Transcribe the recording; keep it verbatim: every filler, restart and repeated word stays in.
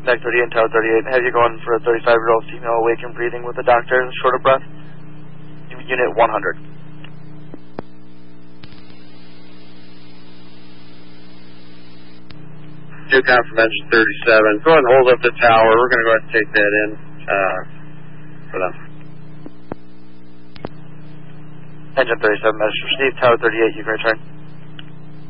Neg thirty-eight and Tower thirty-eight. Have you going for a thirty-five-year-old female awake and breathing with a doctor, short of breath? Unit one hundred. Two confirmation thirty-seven. Go ahead and hold up the tower. We're going to go ahead and take that in uh, for them. Engine thirty-seven, message received. Tower thirty-eight, you can return.